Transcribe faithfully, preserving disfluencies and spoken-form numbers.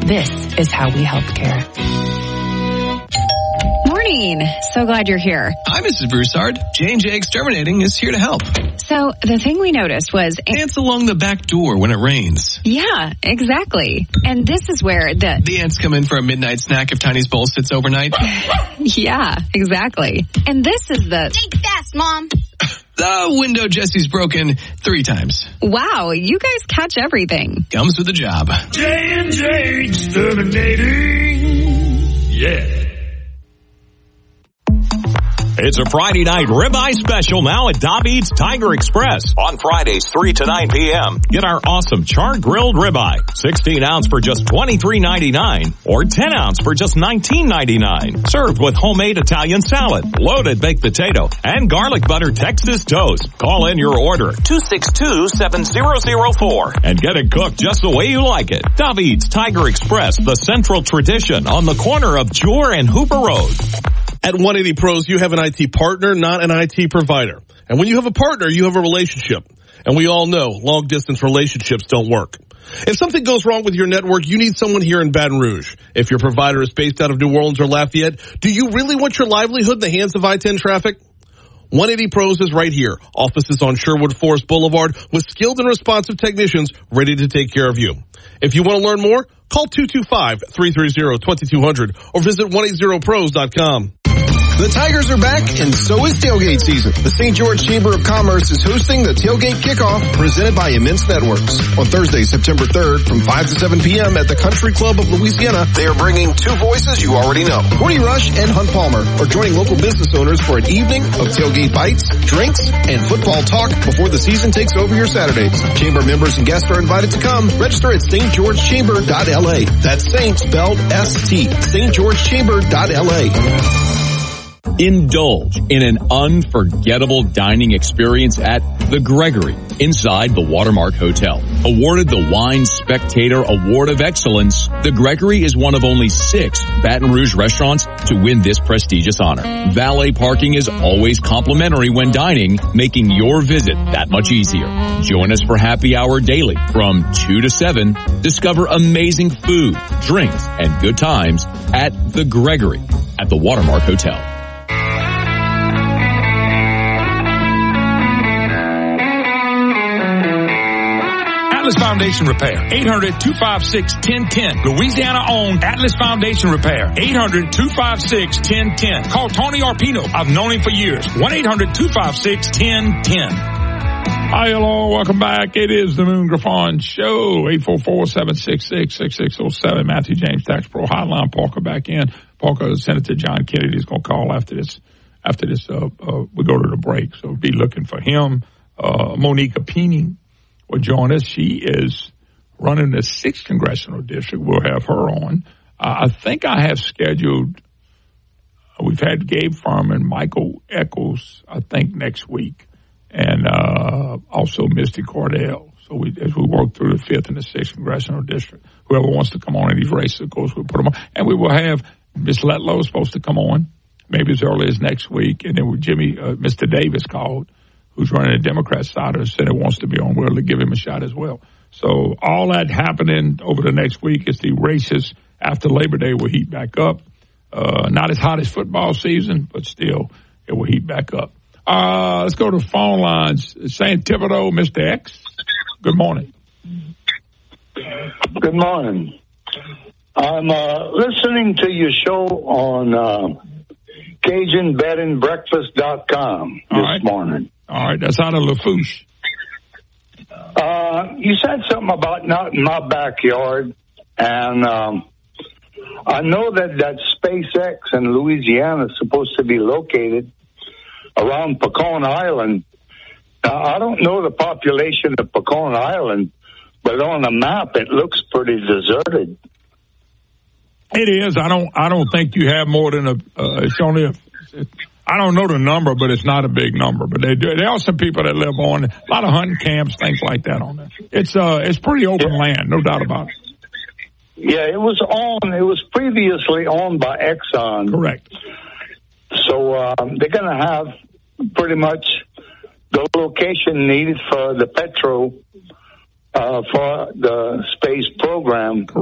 This is how we help care. Morning. So glad you're here. Hi, Missus Broussard. J and J Exterminating is here to help. So the thing we noticed was... Ants along the back door when it rains. Yeah, exactly. And this is where the... The ants come in for a midnight snack if Tiny's bowl sits overnight. Yeah, exactly. And this is the... Think fast, Mom. The window Jesse's broken three times. Wow, you guys catch everything. Comes with the job. J and J Exterminating. Yeah. It's a Friday night ribeye special now at Dob Eats Tiger Express. On Fridays, three to nine p.m. Get our awesome char-grilled ribeye. sixteen ounce for just twenty-three ninety-nine or ten ounce for just nineteen ninety-nine. Served with homemade Italian salad, loaded baked potato, and garlic butter Texas toast. Call in your order, two six two, seven zero zero four, and get it cooked just the way you like it. Dob Eats Tiger Express, the central tradition on the corner of Jewar and Hooper Road. At one eighty Pros, you have an I T partner, not an I T provider. And when you have a partner, you have a relationship. And we all know long-distance relationships don't work. If something goes wrong with your network, you need someone here in Baton Rouge. If your provider is based out of New Orleans or Lafayette, do you really want your livelihood in the hands of I ten traffic? one eighty Pros is right here. Offices on Sherwood Forest Boulevard with skilled and responsive technicians ready to take care of you. If you want to learn more, call two two five, three three zero, two two zero zero or visit one eighty pros dot com. The Tigers are back, and so is tailgate season. The Saint George Chamber of Commerce is hosting the Tailgate Kickoff presented by Immense Networks. On Thursday, September third, from five to seven p.m. at the Country Club of Louisiana, they are bringing two voices you already know. Woody Rush and Hunt Palmer are joining local business owners for an evening of tailgate bites, drinks, and football talk before the season takes over your Saturdays. Chamber members and guests are invited to come. Register at s t george chamber dot l a. That's Saint spelled S T. s t george chamber dot l a. Indulge in an unforgettable dining experience at The Gregory inside the Watermark Hotel. Awarded the Wine Spectator Award of Excellence, The Gregory is one of only six Baton Rouge restaurants to win this prestigious honor. Valet parking is always complimentary when dining, making your visit that much easier. Join us for happy hour daily from two to seven. Discover amazing food, drinks, and good times at The Gregory at the Watermark Hotel. Atlas Foundation Repair, eight hundred, two five six, one zero one zero. Louisiana-owned Atlas Foundation Repair, eight hundred, two five six, one zero one zero. Call Tony Arpino. I've known him for years. one eight hundred, two five six, one zero one zero. Hi, hello, welcome back. It is the Moon Griffon Show, eight four four, seven six six, six six zero seven. Matthew James Tax Pro Hotline. Parker back in. Parker, Senator John Kennedy is going to call after this. After this, uh, uh, we go to the break. So be looking for him. Uh, Monica Pini will join us. She is running the sixth Congressional District. We'll have her on. Uh, I think I have scheduled, uh, we've had Gabe Furman, Michael Eccles, I think next week, and uh, also Misty Cordell. So we, as we work through the fifth and the sixth Congressional District, whoever wants to come on in these races, of course, we'll put them on. And we will have Miss Letlow is supposed to come on, maybe as early as next week. And then with Jimmy, uh, Mister Davis called, who's running the Democrat side of the Senate, wants to be on. We'll give him a shot as well. So all that happening over the next week is the races after Labor Day will heat back up. Uh, not as hot as football season, but still it will heat back up. Uh, let's go to phone lines. Saint Thibodeau, Mister X. Good morning. Good morning. I'm uh, listening to your show on uh, Cajun Bed and Breakfast dot com this right. morning. All right, that's out of Lafourche. Uh, you said something about not in my backyard, and um, I know that that SpaceX in Louisiana is supposed to be located around Pecan Island. Now, I don't know the population of Pecan Island, but on the map it looks pretty deserted. It is. I don't. I don't think you have more than a. Uh, it's only a. It, I don't know the number, but it's not a big number. But they do. There are some people that live on a lot of hunting camps, things like that on there. It's uh, it's pretty open yeah. land, no doubt about it. Yeah, it was on. It was previously owned by Exxon. Correct. So um, they're going to have pretty much the location needed for the petro uh, for the space program.